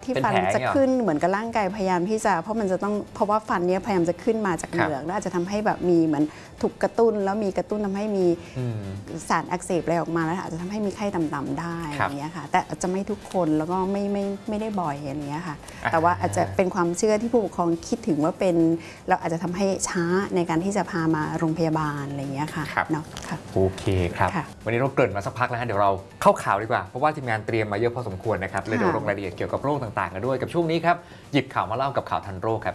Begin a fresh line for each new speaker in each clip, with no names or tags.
ที่ฟันจะขึ้นเหมือนกับร่างกายพยายามที่จะเพราะว่าฟันเนี้ยพยายามจะขึ้นมาจากเหงือกแล้วอาจจะทำให้แบบมีเหมือนถูกกระตุ้นแล้วมีกระตุ้นทำให้มีสารอักเสบอะไรออกมาแล้วอาจจะทำให้มีไข้ต่ำๆได้อย่างเงี้ยค่ะแต่อาจจะไม่ทุกคนแล้วก็ไม่ได้บ่อยอย่างเงี้ยค่ะแต่ว่าอาจจะเป็นความเชื่อที่ผู้ปกครองคิดถึงว่าเป็นเราอาจจะทำให้ช้าในการที่จะพามาโรงพยาบาลอะไรอย่างเงี้ยค่ะเนาะ
โอเคครับวันนี้เราเกริ่นมาสักพักแล้วเดี๋ยวเราเข้าข่าวดีกว่าเพราะว่าทีมงานเตรียมมาเยอะพอสมควรนะครับเลยเดี๋ยวลงรายละเอียดเกี่ยวกับโรคต่างๆกันด้วยกับช่วงนี้ครับหยิบข่าวมาเล่ากับข่าวทันโรคครับ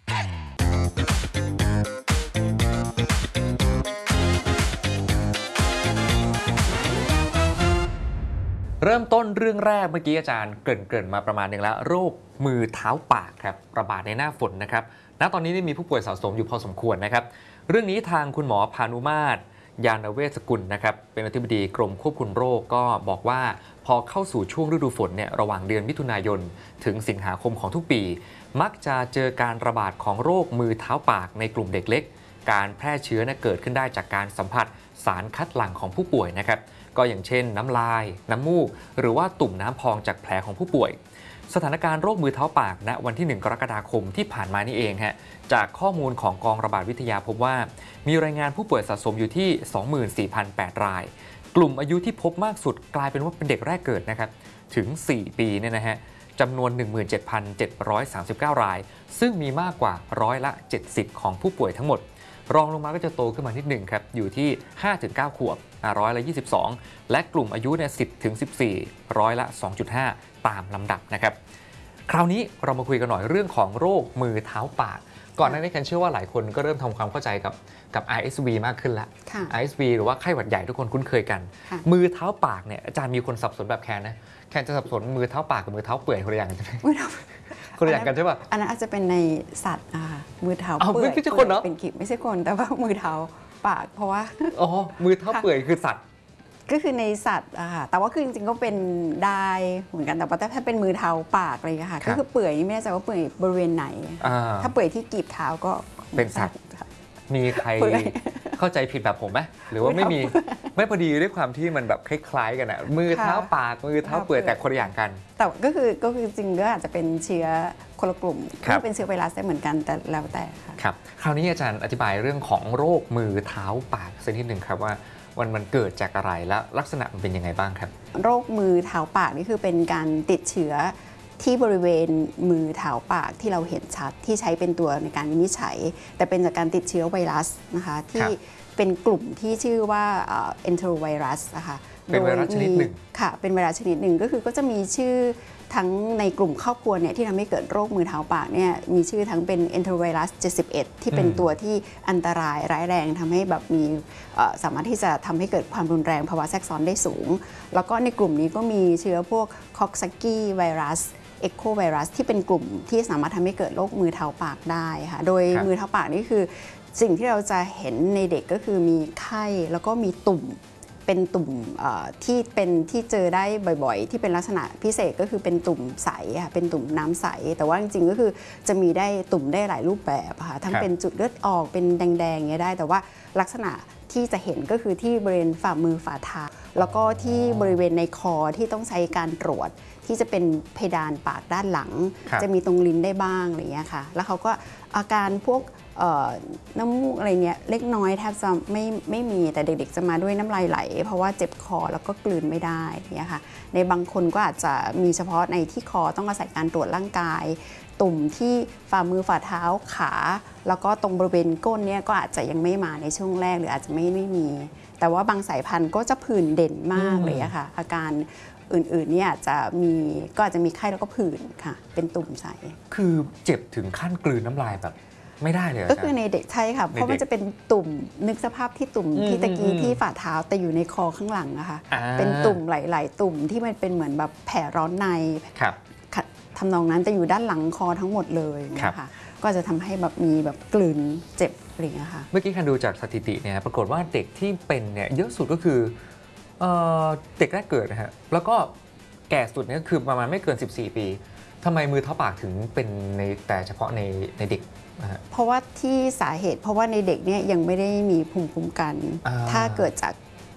เริ่มต้นเรื่องแรกเมื่อกี้อาจารย์เกริ่นมาประมาณนึงแล้วโรคมือเท้าปากครับระบาดในหน้าฝนนะครับณตอนนี้มีผู้ป่วยสะสมอยู่พอสมควรนะครับเรื่องนี้ทางคุณหมอพานุมาตรยานเวชสกุลนะครับเป็นอธิบดีกรมควบคุมโรคก็บอกว่าพอเข้าสู่ช่วงฤดูฝนเนี่ยระหว่างเดือนมิถุนายนถึงสิงหาคมของทุกปีมักจะเจอการระบาดของโรคมือเท้าปากในกลุ่มเด็กเล็กการแพร่เชื้อเกิดขึ้นได้จากการสัมผัสสารคัดหลั่งของผู้ป่วยนะครับก็อย่างเช่นน้ำลายน้ำมูกหรือว่าตุ่มน้ำพองจากแผลของผู้ป่วยสถานการณ์โรคมือเท้าปากณวันที่1 กรกฎาคมที่ผ่านมานี่เองฮะจากข้อมูลของกองระบาดวิทยาพบว่ามีรายงานผู้ป่วยสะสมอยู่ที่ 24,008 รายกลุ่มอายุที่พบมากสุดกลายเป็นว่าเป็นเด็กแรกเกิดนะครับถึง4 ปีเนี่ยนะฮะจำนวน 17,739 รายซึ่งมีมากกว่า70%ของผู้ป่วยทั้งหมดรองลงมาก็จะโตขึ้นมานิดหนึ่งครับอยู่ที่ 5-9 ขวบ22%และกลุ่มอายุเนี่ย 10-14 2.5%ตามลำดับนะครับคราวนี้เรามาคุยกันหน่อยเรื่องของโรคมือเท้าปากก่อนหน้านี้กันเชื่อว่าหลายคนก็เริ่มทำความเข้าใจกับ RSV มากขึ้นแล้ว RSV หรือว่าไข้หวัดใหญ่ทุกคนคุ้นเคยกันมือเท้าปากเนี่ยอาจารย์มีคนสับสนแบบแคนนะแคนจะสับสนมือเท้าปากกับมือเท้าเปื่อยคนละอย่างกันใช่ไหมคนละอย่างกันใช่ป่ะ
อันนั้นอาจจะเป็นในสัตว์มือเท้า
เปื่อยไม่ใช่คนเนาะ
เป็นกิจไม่ใช่คนแต่ว่ามือเท้าปากเพราะว่า
มือเท้าเปื่อยคือสัตว์
ก็คือในสัตว์แต่ว่าคือจริงๆก็เป็นได้เหมือนกันแต่ว่าถ้าเป็นมือเท้าปากอะไรอย่างเงี้ยค่ะก็คือเปื่อยนี่ไม่แน่ใจว่าเปื่อยบริเวณไหนถ้าเปื่อยที่กีบเท้าก็
เป็นสัตว์มีใครเข้าใจผิดแบบผมไหมหรือว่าไม่พอดีด้วยความที่มันแบบคล้ายๆกันอะมือเท้าปากมือเท้าเปื่อยแต่คนละอย่างกัน
แต่ก็คือจริงก็อาจจะเป็นเชื้อคนละกลุ่มก็เป็นเชื้อไวรัสได้เหมือนกันแต่แล้วแต่ค่ะ
ครับคราวนี้อาจารย์อธิบายเรื่องของโรคมือเท้าปากสักนิดหนึ่งครับว่ามันเกิดจากอะไรและลักษณะมันเป็นยังไงบ้างครับ
โรคมือเท้าปากนี่คือเป็นการติดเชื้อที่บริเวณมือเท้าปากที่เราเห็นชัดที่ใช้เป็นตัวในการวินิจฉัยแต่เป็นจากการติดเชื้อไวรัสนะคะที่เป็นกลุ่มที่ชื่อว่าenterovirus นะคะ
เป็นไวรัสชนิดหนึ่ง
ค่ะเป็นไวรัสชนิดหนึ่งก็คือก็จะมีชื่อทั้งในกลุ่มครอบครัวเนี่ยที่ทำให้เกิดโรคมือเท้าปากเนี่ยมีชื่อทั้งเป็น enterovirus 71ที่เป็นตัวที่อันตรายร้ายแรงทำให้แบบมีสามารถที่จะทำให้เกิดความรุนแรงภาวะแทรกซ้อนได้สูงแล้วก็ในกลุ่มนี้ก็มีเชื้อพวกคอกซักกี้ไวรัสเอ็กโคไวรัสที่เป็นกลุ่มที่สามารถทำให้เกิดโรคมือเท้าปากได้ค่ะโดยมือเท้าปากนี่คือสิ่งที่เราจะเห็นในเด็กก็คือมีไข้แล้วก็มีตุ่มเป็นตุ่มที่เจอได้บ่อยๆที่เป็นลักษณะพิเศษก็คือเป็นตุ่มใสค่ะเป็นตุ่มน้ำใสแต่ว่าจริงๆก็คือจะมีได้ตุ่มได้หลายรูปแบบค่ะทั้งเป็นจุดเลือดออกเป็นแดงๆอย่างเงี้ยได้แต่ว่าลักษณะที่จะเห็นก็คือที่บริเวณฝ่ามือฝ่าเท้าแล้วก็ที่บริเวณในคอที่ต้องใช้การตรวจที่จะเป็นเพดานปากด้านหลังจะมีตรงลิ้นได้บ้างอะไรเงี้ยค่ะแล้วเขาก็อาการพวกน้ำมูกอะไรเงี้ยเล็กน้อยแทบจะไม่มีแต่เด็กๆจะมาด้วยน้ำลายไหลเพราะว่าเจ็บคอแล้วก็กลืนไม่ได้เนี่ยค่ะในบางคนก็อาจจะมีเฉพาะในที่คอต้องอาศัยการตรวจร่างกายตุ่มที่ฝ่ามือฝ่าเท้าขาแล้วก็ตรงบริเวณก้นเนี่ยก็อาจจะยังไม่มาในช่วงแรกหรืออาจจะไม่มีแต่ว่าบางสายพันธุ์ก็จะผื่นเด่นมากเลยอะค่ะอาการอื่นๆเนี่ยก็อาจจะมีไข้แล้วก็ผื่นค่ะเป็นตุ่มใส
คือเจ็บถึงขั้นกลืนน้ำลายแบบไม่ได้เลย
ก็คือในเด็กใช่ค่ะเพราะมันจะเป็นตุ่มนึกสภาพที่ตุ่มที่ตะกี้ที่ฝ่าเท้าแต่อยู่ในคอข้างหลังนะคะเป็นตุ่มหลายๆตุ่มที่มันเป็นเหมือนแบบแผลร้อนในทำนองนั้นจะอยู่ด้านหลังคอทั้งหมดเลยนะคะก็จะทำให้แบบมีแบบกลืนเจ็บอะไรอย่างเงี้ยค่ะ
เมื่อกี้คันดูจากสถิติเนี่ยปรากฏว่าเด็กที่เป็นเนี่ยเยอะสุดก็คือเด็กแรกเกิดนะฮะแล้วก็แก่สุดเนี่ยคือประมาณไม่เกิน14 ปีทำไมมือเท้าปากถึงเป็นแต่เฉพาะในเด็ก
เพราะว่าที่สาเหตุเพราะว่าในเด็กเนี่ยยังไม่ได้มีภูมิคุ้มกันถ้าเกิดจาก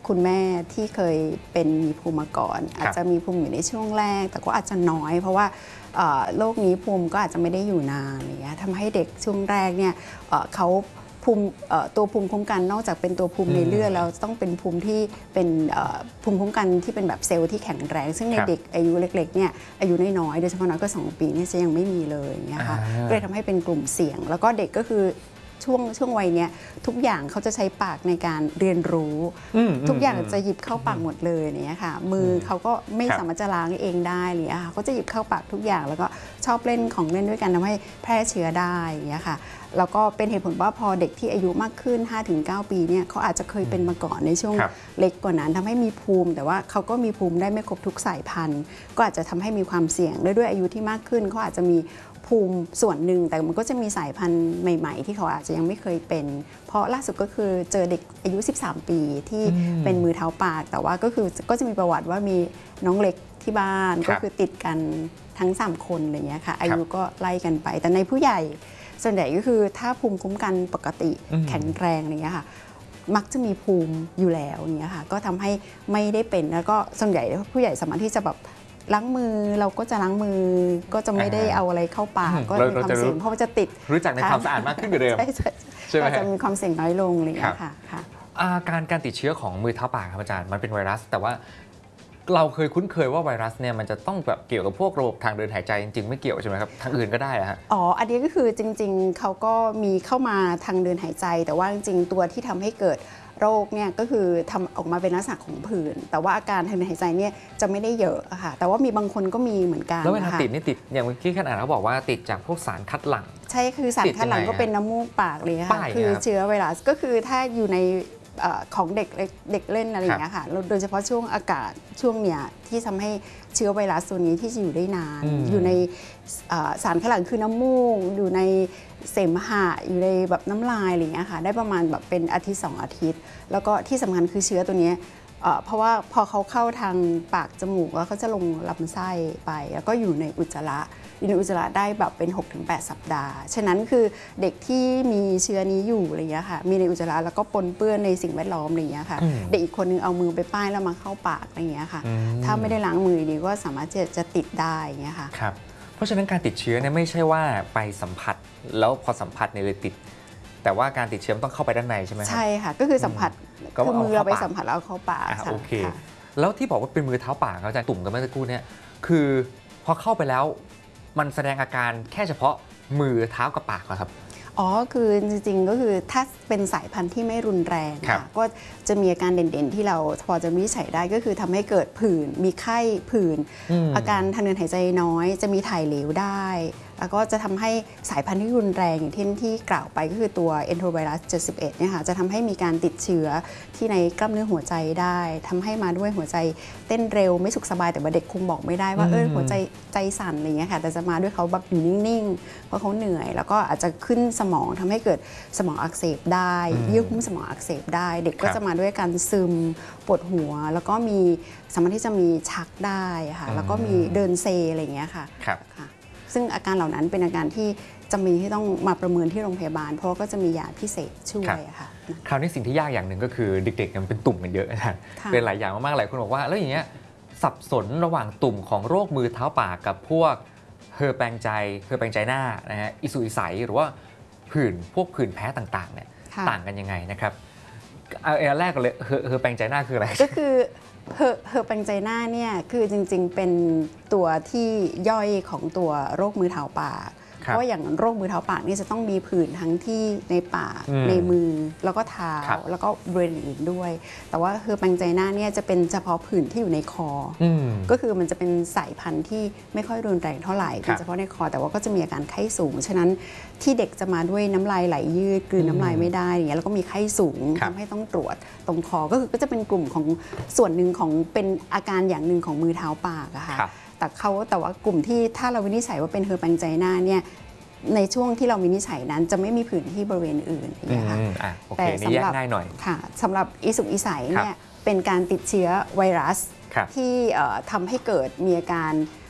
คุณแม่ที่เคยเป็นมีภูมิมาก่อนอาจจะมีภูมิอยู่ในช่วงแรกแต่ก็อาจจะน้อย เพราะว่าโรคนี้ภูมิก็อาจจะไม่ได้อยู่นานอย่างเงี้ยทำให้เด็กช่วงแรกเนี่ยเขาตัวภูมิคุ้มกันนอกจากเป็นตัวภูมิในเลือดแล้วต้องเป็นภูมิที่เป็นภูมิคุ้มกันที่เป็นแบบเซลล์ที่แข็งแรงซึ่งในเด็กอายุเล็กๆเนี่ยอายุน้อยๆโดยเฉพาะน้อยก็2 ปีเนี่ยจะยังไม่มีเลยอย่างเงี้ยค่ะก็เลยทำให้เป็นกลุ่มเสี่ยงแล้วก็เด็กก็คือช่วงวัยเนี้ยทุกอย่างเขาจะใช้ปากในการเรียนรู้ทุกอย่างจะหยิบเข้าปากหมดเลยเนี่ยค่ะมือเขาก็ไม่สามารถจะล้างเองได้เลยค่ะเขาจะหยิบเข้าปากทุกอย่างแล้วก็ชอบเล่นของเล่นด้วยกันทำให้แพร่เชื้อได้อย่างเงี้ยค่ะแล้วก็เป็นเหตุผลว่าพอเด็กที่อายุมากขึ้น 5-9 ปีเนี่ยเขาอาจจะเคยเป็นมาก่อนในช่วงเล็กกว่านั้นทำให้มีภูมิแต่ว่าเขาก็มีภูมิได้ไม่ครบทุกสายพันธุ์ก็อาจจะทำให้มีความเสี่ยงด้วยอายุที่มากขึ้นเขาอาจจะมีภูมิส่วนหนึ่งแต่มันก็จะมีสายพันธุ์ใหม่ๆที่เขาอาจจะยังไม่เคยเป็นเพราะล่าสุดก็คือเจอเด็กอายุ13 ปีที่เป็นมือเท้าปากแต่ว่าก็จะมีประวัติว่ามีน้องเล็กที่บ้านก็คือติดกันทั้ง3 คนอะไรเงี้ยค่ะอายุก็ไล่กันไปแต่ในผู้ใหญ่ส่วนใหญ่ก็คือถ้าภูมิคุ้มกันปกติแข็งแรงอะไรเงี้ยค่ะมักจะมีภูมิอยู่แล้วอย่างเงี้ยค่ะก็ทำให้ไม่ได้เป็นแล้วก็ส่วนใหญ่ผู้ใหญ่สามารถที่จะแบบล้างมือเราก็จะล้างมือก็จะไม่ได้เอาอะไรเข้าปากก็มีความเสี่ยงเพราะว่าจะติด
รู้จักในความสะอาดมากขึ้นกว่าเดิมใช่ไหม
จะมีความเสี่ยงน้อยลงอะไรอย่างเงี้ยค่ะ
การติดเชื้อของมือเท้าปากครับอาจารย์มันเป็นไวรัสแต่ว่าเราเคยคุ้นเคยว่าไวรัสเนี่ยมันจะต้องแบบเกี่ยวกับพวกระบบทางเดินหายใจจริงๆไม่เกี่ยวใช่ไหมครับทางอื่นก็ได้ฮะ
อันนี้ก็คือจริงๆเขาก็มีเข้ามาทางเดินหายใจแต่ว่าจริงๆตัวที่ทำให้เกิดโรคเนี่ยก็คือทำออกมาเป็นลักษณะของผื่นแต่ว่าอาการทางเดินหายใจเนี่ยจะไม่ได้เยอะค่ะแต่ว่ามีบางคนก็มีเหมือนกัน
แล้วเวลาติดนี่ติดอย่างเมื่อกี้ขนาดเขาบอกว่าติดจากพวกสารคัดหลั่ง
ใช่คือสารคัดหลั่งก็เป็นน้ำมูกปากเลยค่ะคือเชื้อไวรัสก็คือถ้าอยู่ในของเด็กเล่นอะไรอย่างเงี้ยค่ะโดยเฉพาะช่วงอากาศช่วงเนี้ยที่ทำให้เชื้อไวรัสตัวนี้ที่จะอยู่ได้นานอยู่ในสารคัดหลั่งคือน้ำมูกอยู่ในเสมหะอยู่ในแบบน้ำลายอะไรอย่างเงี้ยค่ะได้ประมาณแบบเป็นอาทิตย์2 อาทิตย์แล้วก็ที่สำคัญคือเชื้อตัวนี้เพราะว่าพอเขาเข้าทางปากจมูกแล้วเขาจะลงลำไส้ไปแล้วก็อยู่ในอุจจาระได้แบบเป็น 6-8 สัปดาห์ฉะนั้นคือเด็กที่มีเชื้อนี้อยู่อะไรอย่างเงี้ยค่ะมีในอุจจาระแล้วก็ปนเปื้อนในสิ่งแวดล้อมอะไรอย่างเงี้ยค่ะเด็กอีกคนนึงเอามือไปป้ายแล้วมาเข้าปากอะไรอย่างเงี้ยค่ะถ้าไม่ได้ล้างมือดีก็สามารถจะติดได้อย่างเงี้ยค่ะ
ครับเพราะฉะนั้นการติดเชื้อเนี่ยไม่ใช่ว่าไปสัมผัสแล้วพอสัมผัสเนี่ยเลยติดแต่ว่าการติดเชื้อต้องเข้าไปด้านในใช่ไหมครับ
ใช่ค่ะก็คือสัมผัสคือมือเราไปสัมผัสแล้วเข้าปาก
โอเคแล้วที่บอกว่าเป็นมือเท้าปากอาจารย์ตุ่มกันเมื่อสักครู่เนี่ยคือพอเข้าไปแล้วมันแสดงอาการแค่เฉพาะมือเท้ากับปากเหรอครับ
คือจริงๆก็คือถ้าเป็นสายพันธุ์ที่ไม่รุนแรงค่ะก็จะมีอาการเด่นๆที่เราพอจะวินิจฉัยได้ก็คือทำให้เกิดผื่นมีไข้ผื่นอาการทางเดินหายใจน้อยจะมีถ่ายเหลวได้แล้วก็จะทำให้สายพันธุ์ที่รุนแรงอย่างที่กล่าวไปก็คือตัว enterovirus 71เนี่ยค่ะจะทำให้มีการติดเชื้อที่ในกล้ามเนื้อหัวใจได้ทำให้มาด้วยหัวใจเต้นเร็วไม่สุขสบายแต่ว่าเด็กคงบอกไม่ได้ว่าหัวใจสั่นอะไรเงี้ยค่ะแต่จะมาด้วยเขาแบบอยู่นิ่งๆเพราะเขาเหนื่อยแล้วก็อาจจะขึ้นสมองทำให้เกิดสมองอักเสบได้เยื่อหุ้มสมองอักเสบได้เด็กก็จะมาด้วยการซึมปวดหัวแล้วก็มีสามารถที่จะมีชักได้ค่ะแล้วก็มีเดินเซอะไรเงี้ยค่ะซึ่งอาการเหล่านั้นเป็นอาการที่จำเป็นที่ต้องมาประเมินที่โรงพยาบาลเพราะก็จะมียาพิเศษช่วยค่ะ
คราวนี้สิ่งที่ยากอย่างหนึ่งก็คือเด็กๆมันเป็นตุ่มกันเยอะนะเป็นหลายอย่างมากๆหลายคนบอกว่าแล้วอย่างเงี้ยสับสนระหว่างตุ่มของโรคมือเท้าปากกับพวกเฮอแปงใจหน้านะฮะอิสุอิสัยหรือว่าพวกผื่นแพ้ต่างๆเนี่ยต่างกันยังไงนะครับแรกกันเลยเฮอแปงใจหน้าคืออะไร
ก็คือเฮอแปงใจหน้าเนี่ยคือจริงๆเป็นตัวที่ย่อยของตัวโรคมือเท้าปากเพราะว่าอย่างโรคมือเท้าปากนี่จะต้องมีผื่นทั้งที่ในปากในมือแล้วก็เท้าแล้วก็บริเวณอื่นด้วยแต่ว่าเฮอแปงใจหน้าเนี่ยจะเป็นเฉพาะผื่นที่อยู่ในคอก็คือมันจะเป็นสายพันธุ์ที่ไม่ค่อยรุนแรงเท่าไหร่เป็นเฉพาะในคอแต่ว่าก็จะมีอาการไข้สูงฉะนั้นที่เด็กจะมาด้วยน้ำลายไหลยืดกลืนน้ำลายไม่ได้อย่างเงี้ยแล้วก็มีไข้สูงทำให้ต้องตรวจตรงคอก็จะเป็นกลุ่มของส่วนหนึ่งของเป็นอาการอย่างหนึ่งของมือเท้าปากอะค่ะแต่ว่ากลุ่มที่ถ้าเราวินิจฉัยว่าเป็นเฮอแปงใจหน้าเนี่ยในช่วงที่เราวินิจฉัยนั้นจะไม่มีผื่นที่บริเวณอื่นนะคะ
แต่สำหรับง่ายหน่อย
ค่ะสำหรับอิสุกอิสัยเนี่ยเป็นการติดเชื้อไวรัสที่ทำให้เกิดมีอาการ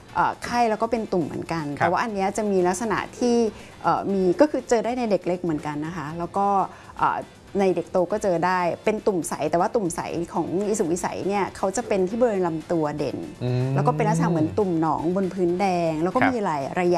ไข้แล้วก็เป็นตุ่มเหมือนกัน
ครับ
แต่ว่าอันเนี้ยจะมีลักษณะที่มีก็คือเจอได้ในเด็กเล็กเหมือนกันนะคะแล้วก็ในเด็กโตก็เจอได้เป็นตุ่มใสแต่ว่าตุ่มใสของอีสุกอีใสเนี่ยเขาจะเป็นที่บริเวณลำตัวเด่นแล้วก็เป็นลักษณะเหมือนตุ่มหนองบนพื้นแดงแล้วก็มีหลายระยะ